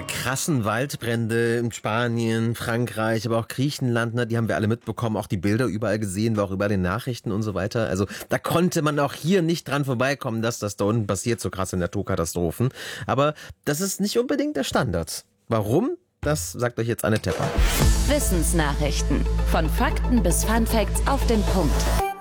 diese krassen Waldbrände in Spanien, Frankreich, aber auch Griechenland, ne, die haben wir alle mitbekommen, auch die Bilder überall gesehen, war auch überall in den Nachrichten und so weiter. Also da konnte man auch hier nicht dran vorbeikommen, dass das da unten passiert, so krasse Naturkatastrophen. Aber das ist nicht unbedingt der Standard. Warum? Das sagt euch jetzt Anne Tepper. Wissensnachrichten. Von Fakten bis Funfacts auf den Punkt.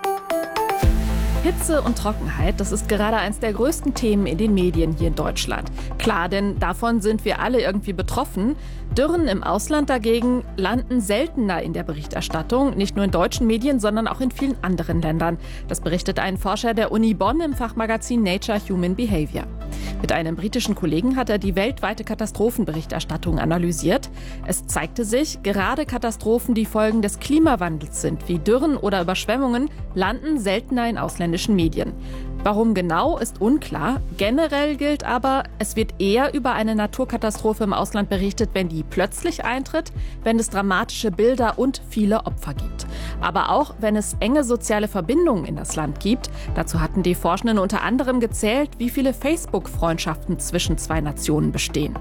Hitze und Trockenheit, das ist gerade eines der größten Themen in den Medien hier in Deutschland. Klar, denn davon sind wir alle irgendwie betroffen. Dürren im Ausland dagegen landen seltener in der Berichterstattung, nicht nur in deutschen Medien, sondern auch in vielen anderen Ländern. Das berichtet ein Forscher der Uni Bonn im Fachmagazin Nature Human Behavior. Mit einem britischen Kollegen hat er die weltweite Katastrophenberichterstattung analysiert. Es zeigte sich, gerade Katastrophen, die Folgen des Klimawandels sind, wie Dürren oder Überschwemmungen, landen seltener in ausländischen Medien. Warum genau, ist unklar. Generell gilt aber, es wird eher über eine Naturkatastrophe im Ausland berichtet, wenn die plötzlich eintritt, wenn es dramatische Bilder und viele Opfer gibt. Aber auch, wenn es enge soziale Verbindungen in das Land gibt. Dazu hatten die Forschenden unter anderem gezählt, wie viele Facebook-Freundschaften zwischen zwei Nationen bestehen.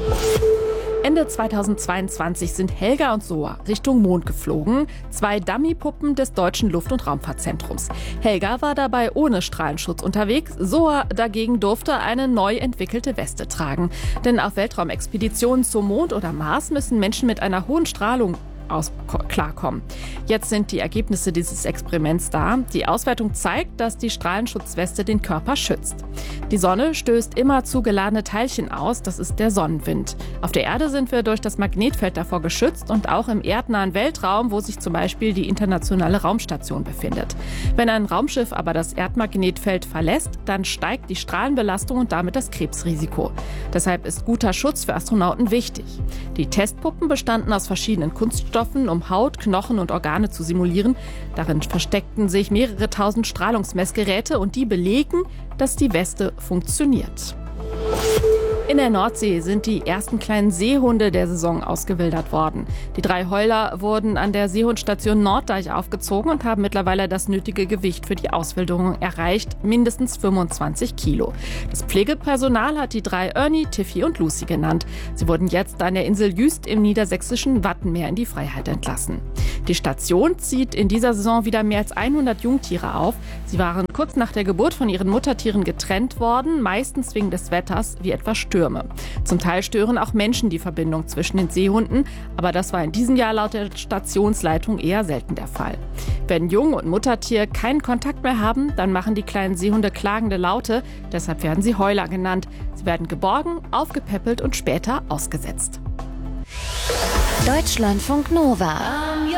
Ende 2022 sind Helga und Soa Richtung Mond geflogen, zwei Dummypuppen des Deutschen Luft- und Raumfahrtzentrums. Helga war dabei ohne Strahlenschutz unterwegs, Soa dagegen durfte eine neu entwickelte Weste tragen. Denn auf Weltraumexpeditionen zum Mond oder Mars müssen Menschen mit einer hohen Strahlung klarkommen. Jetzt sind die Ergebnisse dieses Experiments da. Die Auswertung zeigt, dass die Strahlenschutzweste den Körper schützt. Die Sonne stößt immer zu geladene Teilchen aus, das ist der Sonnenwind. Auf der Erde sind wir durch das Magnetfeld davor geschützt und auch im erdnahen Weltraum, wo sich zum Beispiel die internationale Raumstation befindet. Wenn ein Raumschiff aber das Erdmagnetfeld verlässt, dann steigt die Strahlenbelastung und damit das Krebsrisiko. Deshalb ist guter Schutz für Astronauten wichtig. Die Testpuppen bestanden aus verschiedenen Kunststoffen, um Haut, Knochen und Organe zu simulieren. Darin versteckten sich mehrere tausend Strahlungsmessgeräte und die belegen, dass die Weste funktioniert. In der Nordsee sind die ersten kleinen Seehunde der Saison ausgewildert worden. Die 3 Heuler wurden an der Seehundstation Norddeich aufgezogen und haben mittlerweile das nötige Gewicht für die Auswilderung erreicht, mindestens 25 Kilo. Das Pflegepersonal hat die 3 Ernie, Tiffy und Lucy genannt. Sie wurden jetzt an der Insel Jüst im niedersächsischen Wattenmeer in die Freiheit entlassen. Die Station zieht in dieser Saison wieder mehr als 100 Jungtiere auf. Sie waren kurz nach der Geburt von ihren Muttertieren getrennt worden, meistens wegen des Wetters, wie etwa Stürme. Zum Teil stören auch Menschen die Verbindung zwischen den Seehunden, aber das war in diesem Jahr laut der Stationsleitung eher selten der Fall. Wenn Jung- und Muttertier keinen Kontakt mehr haben, dann machen die kleinen Seehunde klagende Laute, deshalb werden sie Heuler genannt. Sie werden geborgen, aufgepäppelt und später ausgesetzt. Deutschlandfunk Nova.